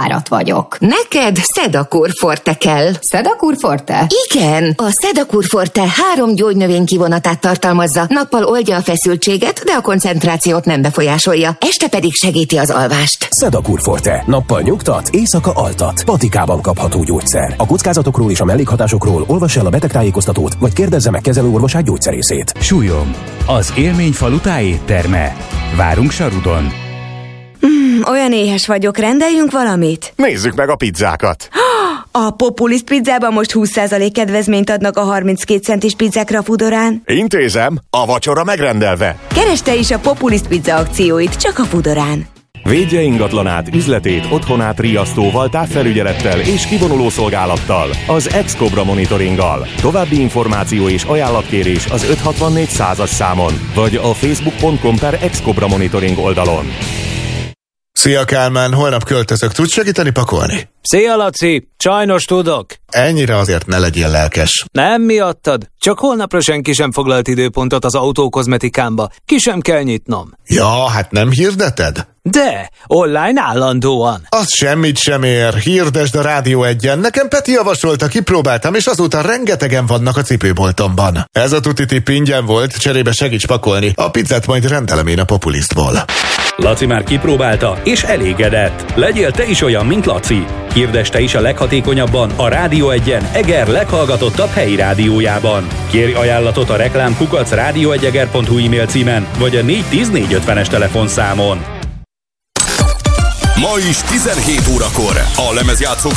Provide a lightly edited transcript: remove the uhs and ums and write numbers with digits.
fáradt vagyok. Neked Sedakur Forte kell. Sedakur Forte? Igen, a Sedakur Forte 3 gyógynövény-kivonatát tartalmazza. Nappal oldja a feszültséget, de a koncentrációt nem befolyásolja. Este pedig segíti az alvást. Sedakur Forte. Nappal nyugtat, éjszaka altat. Patikában kapható gyógyszer. A kockázatokról és a mellékhatásokról olvass el a betegtájékoztatót, vagy kérdezze meg kezelőorvosát, gyógyszerészét. Súlyom, az élményfalu tájétterme. Várunk Sarudon. Olyan éhes vagyok, rendeljünk valamit? Nézzük meg a pizzákat. A Populist pizzában most 20% kedvezményt adnak a 32 centis pizzákra a Foodorán. Intézem, a vacsora megrendelve. Keresd te is a Populist pizza akcióit, csak a Foodorán. Védje ingatlanát, üzletét, otthonát riasztóval, távfelügyelettel és kivonuló szolgálattal, az Ex-Cobra monitoringgal. További információ és ajánlatkérés az 564 100-as számon, vagy a facebook.com/Ex-Cobra monitoring oldalon. Szia Kálmán, holnap költözök, tudsz segíteni pakolni? Szia Laci, sajnos tudok. Ennyire azért ne legyél lelkes. Nem miattad, csak holnapra senki sem foglalt időpontot az autókozmetikámba, ki sem kell nyitnom. Ja, hát nem hirdeted? De, online állandóan. Az semmit sem ér, hirdesd a Rádió 1-en. Nekem Peti javasolta, kipróbáltam, és azóta rengetegen vannak a cipőboltomban. Ez a tuti tipp ingyen volt, cserébe segíts pakolni. A pizzát majd rendelem én a Populistból. Laci már kipróbálta, és elégedett. Legyél te is olyan, mint Laci. Hirdesd te is a leghatékonyabban a Rádió 1-en Eger leghallgatottabb helyi rádiójában. Kérj ajánlatot a reklám@radio1eger.hu e-mail címen, vagy a 410 450-es telefonszámon. Ma is 17 órakor a lemezjátszók